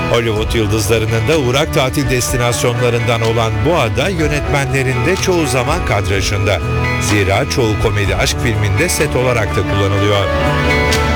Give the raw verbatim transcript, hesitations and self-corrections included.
Hollywood yıldızlarının da uğrak tatil destinasyonlarından olan bu ada yönetmenlerin de çoğu zaman kadrajında. Zira çoğu komedi aşk filminde set olarak da kullanılıyor.